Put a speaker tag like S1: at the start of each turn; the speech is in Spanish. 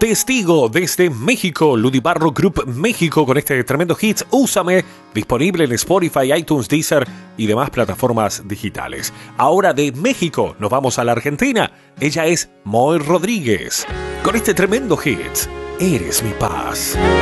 S1: Testigo desde México, Ludibarro Group México con este tremendo hit, Úsame, disponible en Spotify, iTunes, Deezer y demás plataformas digitales. Ahora de México nos vamos a la Argentina. Ella es Moy Rodríguez con este tremendo hit, Eres mi paz.